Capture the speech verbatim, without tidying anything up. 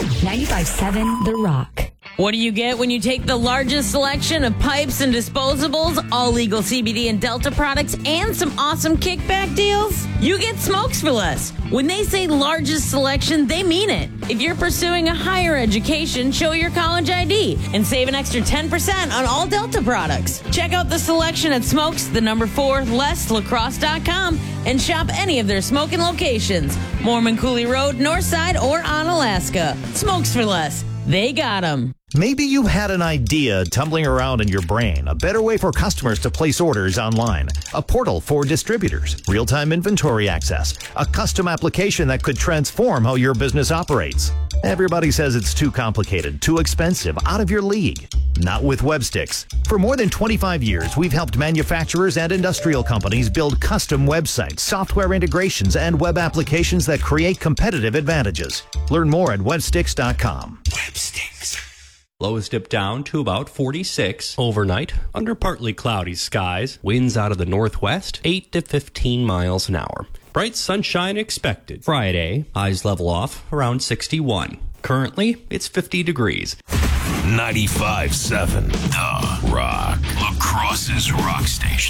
ninety-five seven The Rock. What do you get when you take the largest selection of pipes and disposables, all legal C B D and Delta products, and some awesome kickback deals? You get smokes for less. When they say largest selection, they mean it. If you're pursuing a higher education, show your college I D and save an extra ten percent on all Delta products. Check out the selection at smokes, the number four, less lacrosse dot com, and shop any of their smoking locations. Mormon Coulee Road, Northside, or on Alaska. Smokes for less. They got 'em. Maybe you had an idea tumbling around in your brain, a better way for customers to place orders online, a portal for distributors, real-time inventory access, a custom application that could transform how your business operates. Everybody says it's too complicated, too expensive, out of your league. Not with Websticks. For more than twenty-five years, we've helped manufacturers and industrial companies build custom websites, software integrations, and web applications that create competitive advantages. Learn more at websticks dot com. Websticks. Lows dip down to about forty-six. Overnight, under partly cloudy skies, winds out of the northwest, eight to fifteen miles an hour. Bright sunshine expected. Friday, highs level off around sixty-one. Currently, it's fifty degrees. ninety-five seven The Rock. La Crosse's rock station.